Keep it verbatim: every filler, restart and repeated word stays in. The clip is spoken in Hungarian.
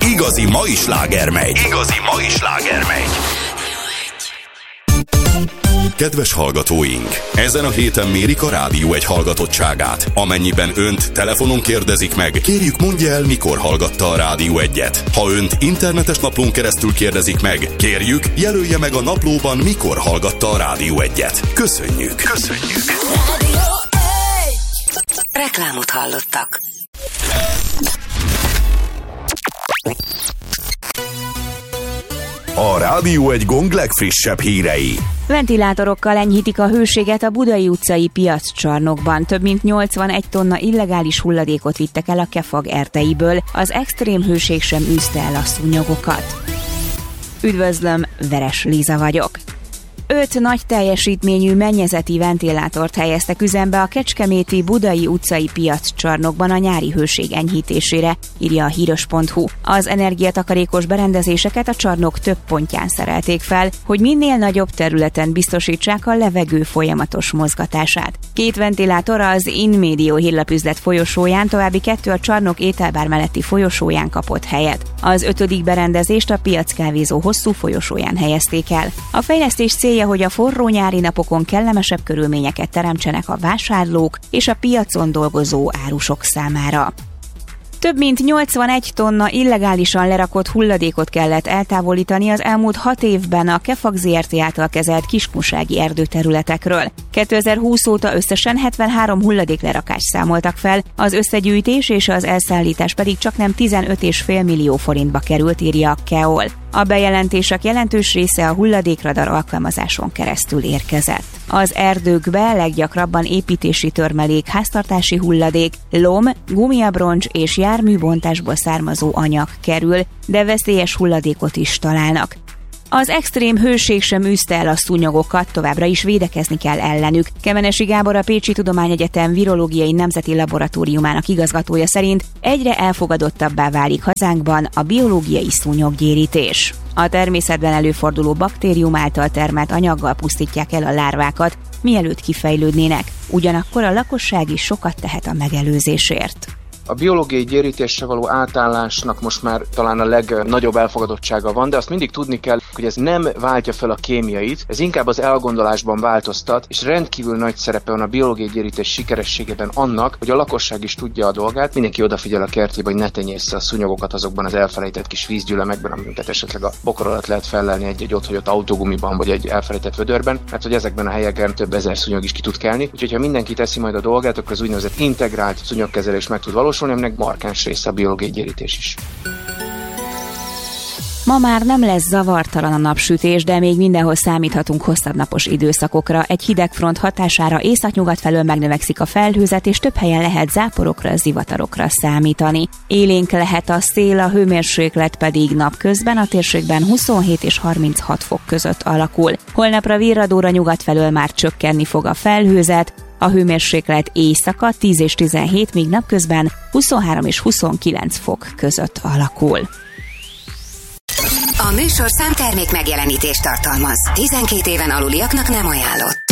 Igazi mai sláger megy. Igazi mai sláger megy. Kedves hallgatóink! Ezen a héten mérik a Rádió egy hallgatottságát. Amennyiben önt telefonon kérdezik meg, kérjük mondja el, mikor hallgatta a Rádió egyet. Ha önt internetes naplón keresztül kérdezik meg, kérjük jelölje meg a naplóban, mikor hallgatta a Rádió egyet. Köszönjük! Köszönjük! Rádió egy. Reklámot hallottak. A Rádió egy Gong legfrissebb hírei. Ventilátorokkal enyhítik a hőséget a Budai utcai piaccsarnokban. Több mint nyolcvanegy tonna illegális hulladékot vittek el a Kefag erteiből. Az extrém hőség sem űzte el a szúnyogokat. Üdvözlöm, Veres Liza vagyok. Öt nagy teljesítményű mennyezeti ventilátort helyeztek üzembe a kecskeméti Budai utcai piaccsarnokban a nyári hőség enyhítésére, írja a híros pont hu. Az energiatakarékos berendezéseket a csarnok több pontján szerelték fel, hogy minél nagyobb területen biztosítsák a levegő folyamatos mozgatását. Két ventilátor az Inmedio hírlapüzlet folyosóján, további kettő a csarnok ételbár melletti folyosóján kapott helyet. Az ötödik berendezést a piackávézó hosszú folyosóján helyezték el. A fejlesztés célja, hogy a forró nyári napokon kellemesebb körülményeket teremtsenek a vásárlók és a piacon dolgozó árusok számára. Több mint nyolcvanegy tonna illegálisan lerakott hulladékot kellett eltávolítani az elmúlt hat évben a Kefag zé er té által kezelt kiskunsági erdőterületekről. kétezer-húsz óta összesen hetvenhárom hulladéklerakást számoltak fel, az összegyűjtés és az elszállítás pedig csaknem tizenöt egész öt millió forintba került, írja a Keol. A bejelentések jelentős része a hulladékradar alkalmazáson keresztül érkezett. Az erdőkbe leggyakrabban építési törmelék, háztartási hulladék, lom, gumiabroncs és járműbontásból származó anyag kerül, de veszélyes hulladékot is találnak. Az extrém hőség sem űzte el a szúnyogokat, továbbra is védekezni kell ellenük. Kemenesi Gábor, a Pécsi Tudományegyetem Virológiai Nemzeti Laboratóriumának igazgatója szerint egyre elfogadottabbá válik hazánkban a biológiai szúnyoggyérítés. A természetben előforduló baktérium által termelt anyaggal pusztítják el a lárvákat, mielőtt kifejlődnének. Ugyanakkor a lakosság is sokat tehet a megelőzésért. A biológiai gyérítésre való átállásnak most már talán a legnagyobb elfogadottsága van, de azt mindig tudni kell, hogy ez nem váltja fel a kémiait, ez inkább az elgondolásban változtat, és rendkívül nagy szerepe van a biológiai gyérítés sikerességében annak, hogy a lakosság is tudja a dolgát, mindenki odafigyel a kertjébe, hogy ne tenyészze a szúnyogokat azokban az elfelejtett kis vízgyülemekben, amiket esetleg a bokor alatt lehet fellelni egy-egy otthagyott autógumiban, vagy egy elfelejtett vödörben, mert hogy ezekben a helyeken több ezer szúnyog is ki tud kelni. Úgyhogy ha mindenki teszi majd a dolgát, akkor az úgynevezett integrált szúnyogkezelés meg tud valósulni, aminek markáns része a biológiai gyérítés is. Ma már nem lesz zavartalan a napsütés, de még mindenhol számíthatunk hosszabb napos időszakokra. Egy hideg front hatására északnyugat felől megnövekszik a felhőzet, és több helyen lehet záporokra, zivatarokra számítani. Élénk lehet a szél, a hőmérséklet pedig napközben a térségben huszonhét és harminchat fok között alakul. Holnapra virradóra nyugat felől már csökkenni fog a felhőzet, a hőmérséklet éjszaka tíz és tizenhét, míg napközben huszonhárom és huszonkilenc fok között alakul. A műsorszám termék megjelenítést tartalmaz. tizenkét éven aluliaknak nem ajánlott.